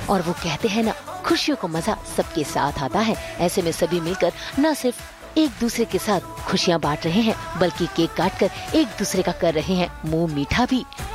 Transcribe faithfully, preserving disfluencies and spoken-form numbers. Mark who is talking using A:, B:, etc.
A: और वो कहते हैं ना, खुशियों को मजा सबके साथ आता है। ऐसे में सभी मिलकर न सिर्फ एक दूसरे के साथ खुशियाँ बांट रहे हैं, बल्कि केक काटकर एक दूसरे का कर रहे हैं मुंह मीठा भी।